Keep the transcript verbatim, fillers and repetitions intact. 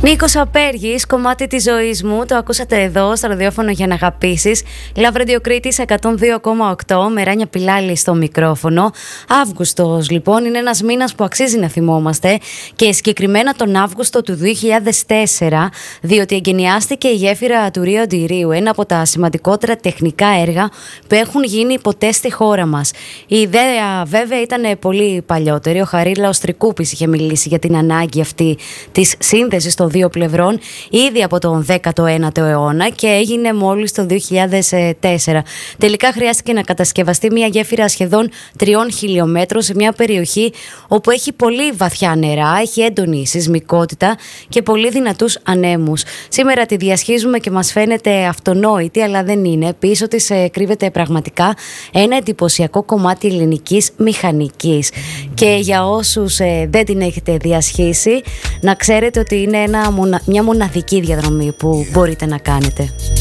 Νίκος Απέργης, κομμάτι της ζωής μου. Το ακούσατε εδώ στο ραδιόφωνο για να αγαπήσεις. Love Radio Κρήτης εκατόν δύο κόμμα οκτώ, με Ράνια Πιλάλη στο μικρόφωνο. Αύγουστος λοιπόν είναι ένας μήνας που αξίζει να θυμόμαστε, και συγκεκριμένα τον Αύγουστο του δύο χιλιάδες τέσσερα, διότι εγκαινιάστηκε η γέφυρα του Ρίο ντι Ρίου, ένα από τα σημαντικότερα τεχνικά έργα που έχουν γίνει ποτέ στη χώρα μας. Η ιδέα βέβαια ήταν πολύ παλιότερη. Ο Χαρίλαος Τρικούπης είχε μιλήσει για την ανάγκη αυτή της σύνδεσης των δύο πλευρών ήδη από τον δέκατο ένατο αιώνα, και έγινε μόλις το δύο χιλιάδες τέσσερα. Τελικά χρειάστηκε να κατασκευαστεί μια γέφυρα σχεδόν τριών χιλιόμετρων σε μια περιοχή όπου έχει πολύ βαθιά νερά, έχει έντονη σεισμικότητα και πολύ δυνατούς ανέμους. Σήμερα τη διασχίζουμε και μας φαίνεται αυτονόητη, αλλά δεν είναι. Πίσω της ε, κρύβεται πραγματικά ένα εντυπωσιακό κομμάτι ελληνικής μηχανικής. Και για όσους ε, δεν την έχετε διασχίσει, να ξέρετε ότι είναι ένα, μια μοναδική διαδρομή που μπορείτε να κάνετε.